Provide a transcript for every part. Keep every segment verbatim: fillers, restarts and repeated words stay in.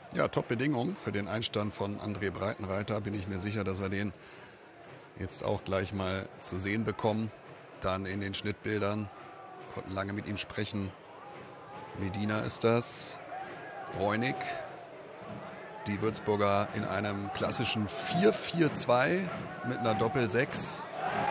Ja, Top-Bedingungen für den Einstand von André Breitenreiter. Bin ich mir sicher, dass wir den jetzt auch gleich mal zu sehen bekommen. Dann in den Schnittbildern. Konnten lange mit ihm sprechen. Medina ist das. Bräunig. Die Würzburger in einem klassischen vier vier zwei mit einer Doppel-Sechs.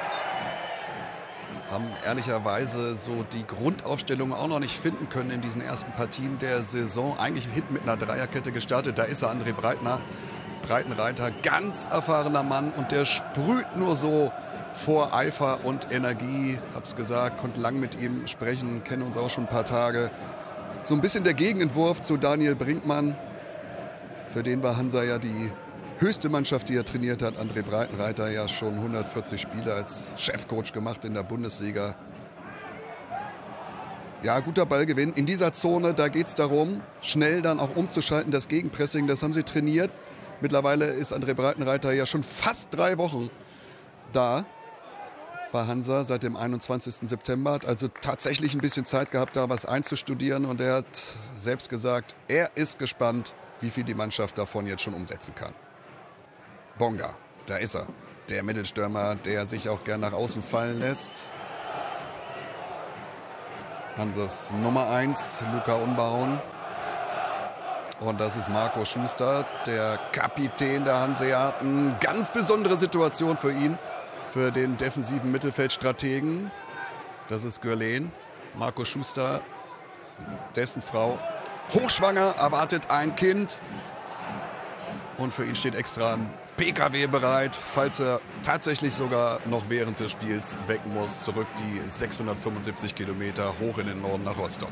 Haben ehrlicherweise so die Grundaufstellung auch noch nicht finden können in diesen ersten Partien der Saison. Eigentlich hinten mit einer Dreierkette gestartet. Da ist er, André Breitner, Breitenreiter, ganz erfahrener Mann. Und der sprüht nur so vor Eifer und Energie. Hab's gesagt, konnte lang mit ihm sprechen, kennen uns auch schon ein paar Tage. So ein bisschen der Gegenentwurf zu Daniel Brinkmann. Für den war Hansa ja die höchste Mannschaft, die er trainiert hat. André Breitenreiter ja schon hundertvierzig Spiele als Chefcoach gemacht in der Bundesliga. Ja, guter Ballgewinn. In dieser Zone, da geht es darum, schnell dann auch umzuschalten, das Gegenpressing, das haben sie trainiert. Mittlerweile ist André Breitenreiter ja schon fast drei Wochen da bei Hansa seit dem einundzwanzigsten September. Hat also tatsächlich ein bisschen Zeit gehabt, da was einzustudieren. Und er hat selbst gesagt, er ist gespannt, wie viel die Mannschaft davon jetzt schon umsetzen kann. Bonga, da ist er. Der Mittelstürmer, der sich auch gern nach außen fallen lässt. Hansas Nummer eins, Luca Unbauen. Und das ist Marco Schuster, der Kapitän der Hanseaten. Ganz besondere Situation für ihn, für den defensiven Mittelfeldstrategen. Das ist Görlen. Marco Schuster, dessen Frau hochschwanger, erwartet ein Kind. Und für ihn steht extra ein P K W bereit, falls er tatsächlich sogar noch während des Spiels weg muss. Zurück die sechshundertfünfundsiebzig Kilometer hoch in den Norden nach Rostock.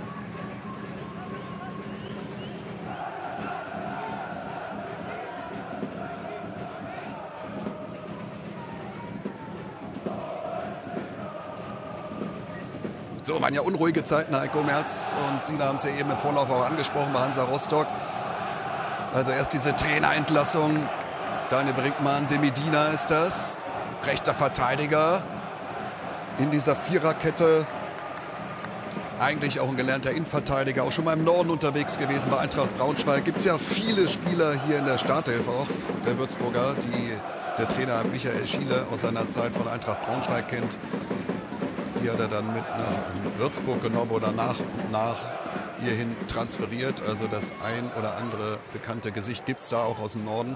So, waren ja unruhige Zeiten, Heiko Merz und Sie haben es ja eben im Vorlauf auch angesprochen bei Hansa Rostock. Also erst diese Trainerentlassung, Daniel Brinkmann, de Medina ist das, rechter Verteidiger in dieser Viererkette. Eigentlich auch ein gelernter Innenverteidiger, auch schon mal im Norden unterwegs gewesen bei Eintracht Braunschweig. Gibt es ja viele Spieler hier in der Startelf auch, der Würzburger, die der Trainer Michael Schiele aus seiner Zeit von Eintracht Braunschweig kennt. Die hat er dann mit nach Würzburg genommen oder nach und nach hierhin transferiert. Also das ein oder andere bekannte Gesicht gibt es da auch aus dem Norden.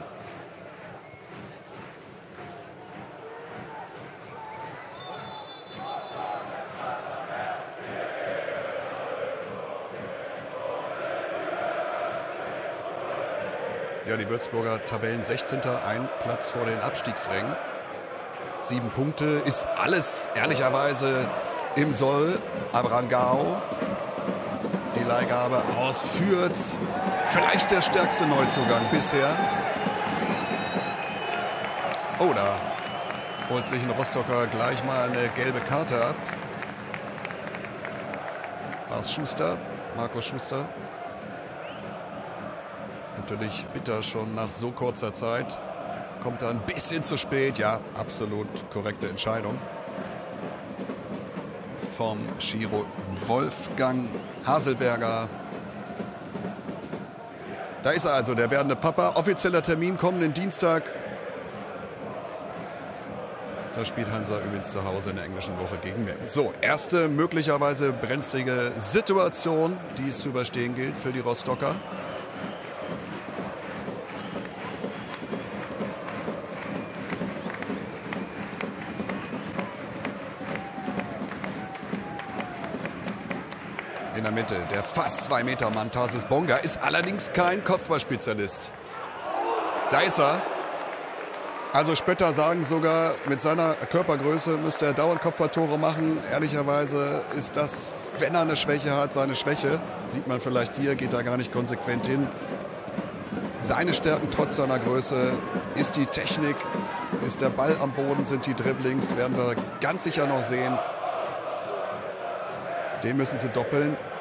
Ja, die Würzburger Tabellen sechzehnter, ein Platz vor den Abstiegsrängen. Sieben Punkte, ist alles ehrlicherweise im Soll. Abrangao, die Leihgabe ausführt. Vielleicht der stärkste Neuzugang bisher. Oh, da holt sich ein Rostocker gleich mal eine gelbe Karte ab. War es Schuster, Marco Schuster. Natürlich bitter schon nach so kurzer Zeit. Kommt da ein bisschen zu spät. Ja, absolut korrekte Entscheidung. Vom Giro Wolfgang Haselberger. Da ist er also, der werdende Papa. Offizieller Termin kommenden Dienstag. Da spielt Hansa übrigens zu Hause in der englischen Woche gegen Meppen. So, erste möglicherweise brenzlige Situation, die es zu überstehen gilt für die Rostocker. In der Mitte, der fast zwei Meter Mann Tarsis Bonga ist allerdings kein Kopfballspezialist. Da ist er. Also Spötter sagen sogar, mit seiner Körpergröße müsste er dauernd Kopfballtore machen. Ehrlicherweise ist das, wenn er eine Schwäche hat, seine Schwäche. Sieht man vielleicht hier, geht da gar nicht konsequent hin. Seine Stärken trotz seiner Größe ist die Technik, ist der Ball am Boden, sind die Dribblings, werden wir ganz sicher noch sehen. Den müssen sie doppeln.